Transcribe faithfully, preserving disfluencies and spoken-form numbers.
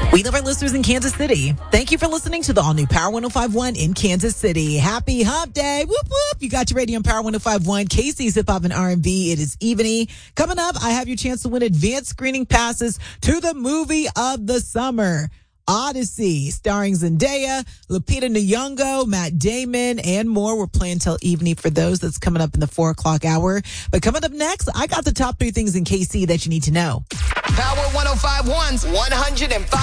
We love our listeners in Kansas City. Thank you for listening to the all-new Power one oh five point one in Kansas City. Happy Hump Day. Whoop, whoop. You got your radio on Power one oh five point one. K C's Hip Hop and R and B. It is evening. Coming up, I have your chance to win advanced screening passes to the movie of the summer, Odyssey, starring Zendaya, Lupita Nyong'o, Matt Damon, and more. We're playing till evening for those. That's coming up in the four o'clock hour. But coming up next, I got the top three things in K C that you need to know. Power one oh five point one's one hundred five